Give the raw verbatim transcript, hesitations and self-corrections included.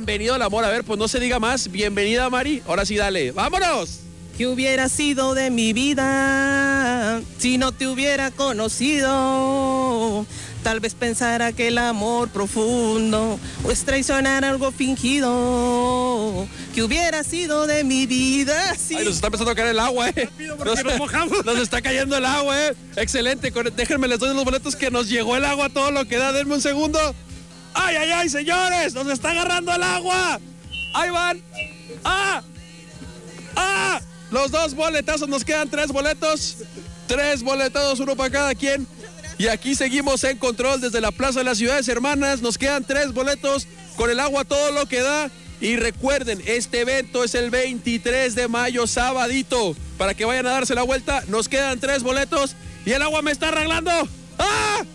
bienvenido al amor. A ver, pues no se diga más. Bienvenida, Mari. Ahora sí, dale. ¡Vámonos! ¿Qué hubiera sido de mi vida si no te hubiera conocido? Tal vez pensara que el amor profundo o es traicionar algo fingido. ¿Qué hubiera sido de mi vida si... Ay, nos está empezando a caer el agua, eh. Nos, nos mojamos. Nos está cayendo el agua, eh. Excelente. Déjenme les doy los boletos que nos llegó el agua todo lo que da. Denme un segundo. ¡Ay, ay, ay, señores! ¡Nos está agarrando el agua! ¡Ahí van! ¡Ah! ¡Ah! Los dos boletazos, nos quedan tres boletos. Tres boletazos, uno para cada quien. Y aquí seguimos en control desde la Plaza de las Ciudades Hermanas. Nos quedan tres boletos con el agua todo lo que da. Y recuerden, este evento es el veintitrés de mayo, sabadito. Para que vayan a darse la vuelta, nos quedan tres boletos. Y el agua me está arreglando. ¡Ah!